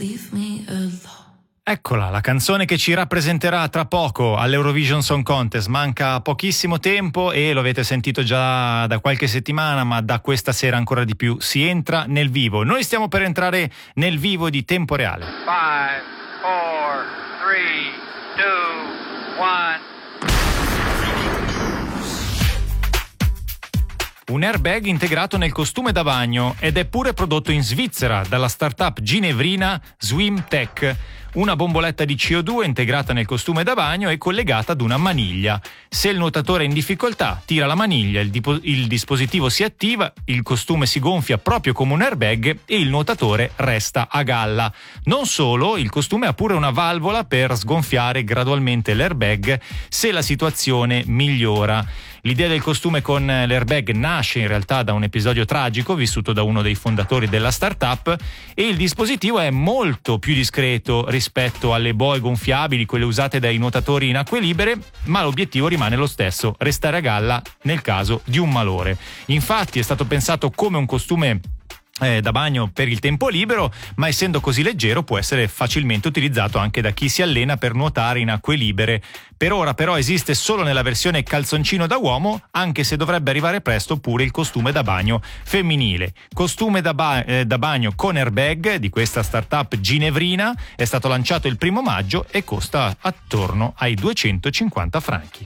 leave me alone. Eccola, la canzone che ci rappresenterà tra poco all'Eurovision Song Contest. Manca pochissimo tempo e lo avete sentito già da qualche settimana, ma da questa sera ancora di più si entra nel vivo. Noi stiamo per entrare nel vivo di Tempo Reale. 5, 4, 3, 2, 1. Un airbag integrato nel costume da bagno ed è pure prodotto in Svizzera dalla startup ginevrina SwimTech. Una bomboletta di CO2 integrata nel costume da bagno e collegata ad una maniglia. Se il nuotatore è in difficoltà, tira la maniglia, il dispositivo si attiva, il costume si gonfia proprio come un airbag e il nuotatore resta a galla. Non solo, il costume ha pure una valvola per sgonfiare gradualmente l'airbag se la situazione migliora. L'idea del costume con l'airbag nasce in realtà da un episodio tragico vissuto da uno dei fondatori della startup e il dispositivo è molto più discreto rispetto alle boe gonfiabili, quelle usate dai nuotatori in acque libere, ma l'obiettivo rimane lo stesso, restare a galla nel caso di un malore. Infatti è stato pensato come un costume da bagno per il tempo libero, ma essendo così leggero può essere facilmente utilizzato anche da chi si allena per nuotare in acque libere. Per ora però esiste solo nella versione calzoncino da uomo, anche se dovrebbe arrivare presto pure il costume da bagno femminile. Costume da bagno con airbag di questa startup ginevrina, è stato lanciato il 1° maggio e costa attorno ai 250 franchi.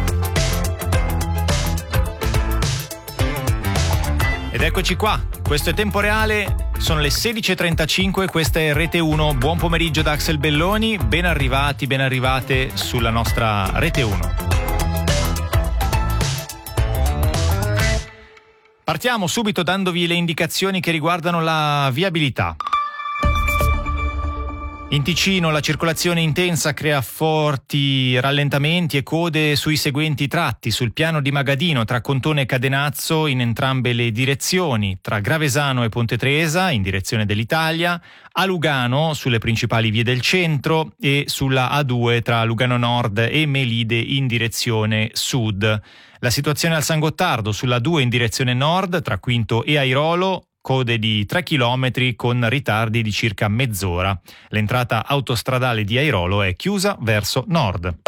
Ed eccoci qua, questo è Tempo Reale, sono le 16.35, questa è Rete 1, buon pomeriggio da Axel Belloni, ben arrivati, ben arrivate sulla nostra Rete 1. Partiamo subito dandovi le indicazioni che riguardano la viabilità. In Ticino la circolazione intensa crea forti rallentamenti e code sui seguenti tratti: sul piano di Magadino tra Contone e Cadenazzo in entrambe le direzioni, tra Gravesano e Ponte Tresa in direzione dell'Italia, a Lugano sulle principali vie del centro e sulla A2 tra Lugano Nord e Melide in direzione sud. La situazione al San Gottardo sulla A2 in direzione nord tra Quinto e Airolo, code di 3 km con ritardi di circa mezz'ora. L'entrata autostradale di Airolo è chiusa verso nord.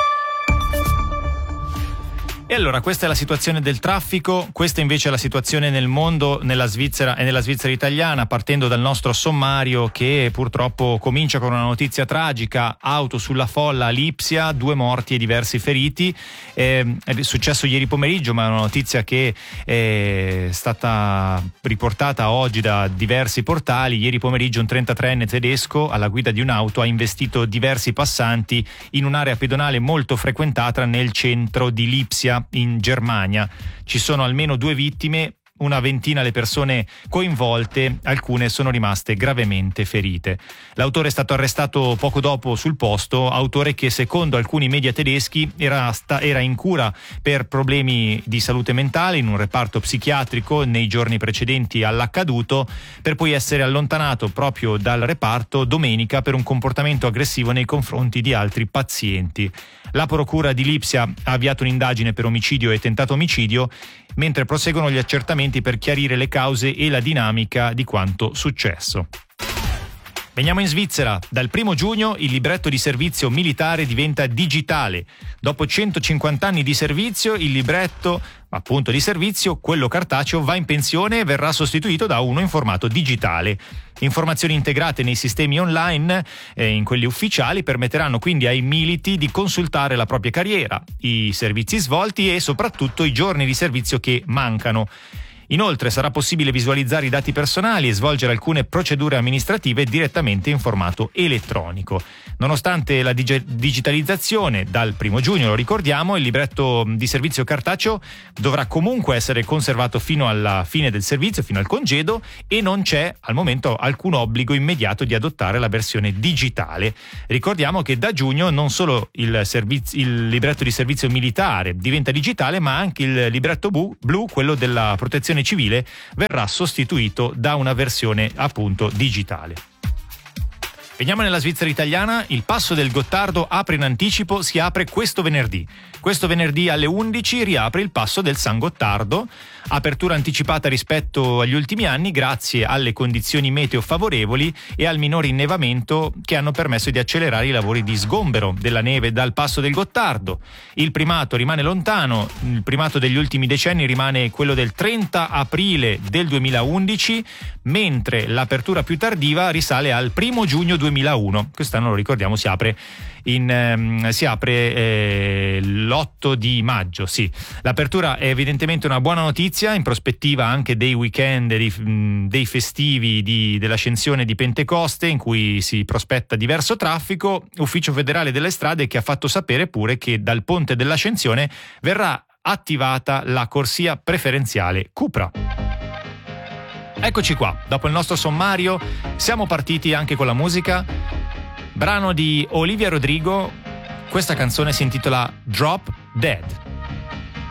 E allora questa è la situazione del traffico, questa invece è la situazione nel mondo, nella Svizzera e nella Svizzera italiana, partendo dal nostro sommario che purtroppo comincia con una notizia tragica: auto sulla folla a Lipsia, 2 morti e diversi feriti. È successo ieri pomeriggio, ma è una notizia che è stata riportata oggi da diversi portali. Ieri pomeriggio un 33enne tedesco alla guida di un'auto ha investito diversi passanti in un'area pedonale molto frequentata nel centro di Lipsia, in Germania. Ci sono almeno 2 vittime, una ventina le persone coinvolte, alcune sono rimaste gravemente ferite. L'autore è stato arrestato poco dopo sul posto, autore che secondo alcuni media tedeschi era in cura per problemi di salute mentale in un reparto psichiatrico nei giorni precedenti all'accaduto, per poi essere allontanato proprio dal reparto domenica per un comportamento aggressivo nei confronti di altri pazienti. La procura di Lipsia ha avviato un'indagine per omicidio e tentato omicidio, mentre proseguono gli accertamenti per chiarire le cause e la dinamica di quanto successo. Veniamo in Svizzera. Dal 1° giugno il libretto di servizio militare diventa digitale. Dopo 150 anni di servizio, il libretto appunto di servizio, quello cartaceo, va in pensione e verrà sostituito da uno in formato digitale. Informazioni integrate nei sistemi online e in quelli ufficiali permetteranno quindi ai militi di consultare la propria carriera, i servizi svolti e soprattutto i giorni di servizio che mancano. Inoltre sarà possibile visualizzare i dati personali e svolgere alcune procedure amministrative direttamente in formato elettronico. Nonostante la digitalizzazione, dal 1° giugno, lo ricordiamo, il libretto di servizio cartaceo dovrà comunque essere conservato fino alla fine del servizio, fino al congedo, e non c'è al momento alcun obbligo immediato di adottare la versione digitale. Ricordiamo che da giugno non solo il libretto di servizio militare diventa digitale, ma anche il libretto blu, quello della protezione civile, verrà sostituito da una versione appunto digitale. Veniamo nella Svizzera italiana, il passo del Gottardo apre in anticipo, si apre questo venerdì. Questo venerdì alle 11 riapre il passo del San Gottardo, apertura anticipata rispetto agli ultimi anni grazie alle condizioni meteo favorevoli e al minore innevamento che hanno permesso di accelerare i lavori di sgombero della neve dal passo del Gottardo. Il primato rimane lontano, il primato degli ultimi decenni rimane quello del 30 aprile del 2011, mentre l'apertura più tardiva risale al 1 giugno 2001. Quest'anno, lo ricordiamo, si apre l'8 di maggio. Sì, l'apertura è evidentemente una buona notizia in prospettiva anche dei weekend, dei festivi dell'ascensione di Pentecoste, in cui si prospetta diverso traffico. Ufficio federale delle strade che ha fatto sapere pure che dal ponte dell'Ascensione verrà attivata la corsia preferenziale Cupra. Eccoci qua, dopo il nostro sommario siamo partiti anche con la musica. Brano di Olivia Rodrigo, questa canzone si intitola Drop Dead.